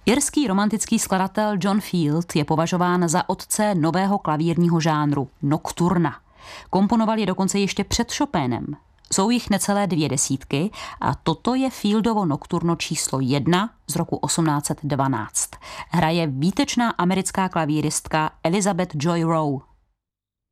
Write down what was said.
Irský romantický skladatel John Field je považován za otce nového klavírního žánru nocturna. Komponoval je dokonce ještě před Chopinem. Jsou jich necelé 200 a toto je Fieldovo nocturno číslo 1 z roku 1812. Hraje výtečná americká klavíristka Elizabeth Joy Rowe.